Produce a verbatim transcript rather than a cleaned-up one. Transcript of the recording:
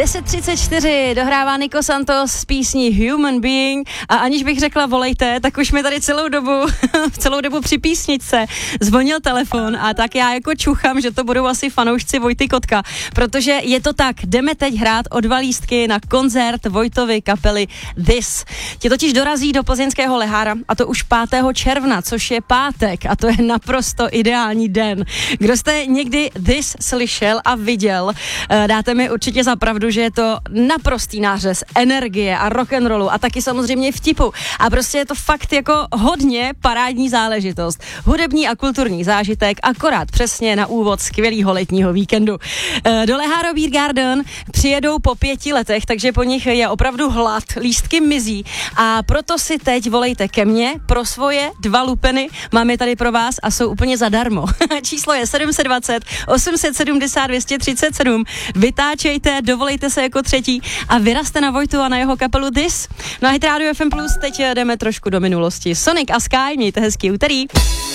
deset třicet čtyři dohrává Nico Santos s písní Human Being a aniž bych řekla volejte, tak už mi tady celou dobu, celou dobu při písničce zvonil telefon a tak já jako čuchám, že to budou asi fanoušci Vojty Kotka, protože je to tak, jdeme teď hrát o dva lístky na koncert Vojtovy kapely This. Ti totiž dorazí do plzeňského Lehára a to už pátého června, což je pátek a to je naprosto ideální den. Kdo jste někdy This slyšel a viděl, dáte mi určitě za pravdu, že je to naprostý nářez energie a rock'n'rollu a taky samozřejmě vtipu. A prostě je to fakt jako hodně parádní záležitost. Hudební a kulturní zážitek, akorát přesně na úvod skvělýho letního víkendu. Do Leháro Beer Garden přijedou po pěti letech, takže po nich je opravdu hlad, lístky mizí a proto si teď volejte ke mně pro svoje dva lupeny. Máme tady pro vás a jsou úplně zadarmo. Číslo je sedm set dvacet, osm set sedmdesát, dvě stě třicet sedm. Vytáčejte, dovolejte se jako třetí a vyrazte na Vojtu a na jeho kapelu This. No a Hit Radio F M Plus, teď jdeme trošku do minulosti. Sonic a Sky, mějte hezký úterý.